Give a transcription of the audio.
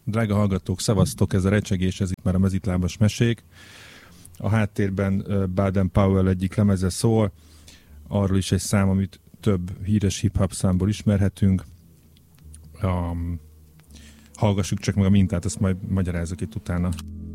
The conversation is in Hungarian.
Drága hallgatók, szevasztok, ez a recsegés, ez itt már a mezitlábas mesék. A háttérben Baden Powell egyik lemeze szól, arról is egy szám, amit több híres hip-hop számból ismerhetünk. Hallgassuk csak meg a mintát, azt majd magyarázok itt utána.